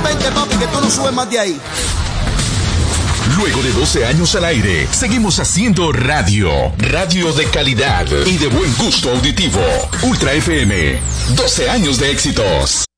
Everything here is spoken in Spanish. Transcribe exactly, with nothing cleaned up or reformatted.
vente, papi, que tú no subes más de ahí. Luego de doce años al aire, seguimos haciendo radio. Radio de calidad y de buen gusto auditivo. Ultra F M. doce años de éxitos.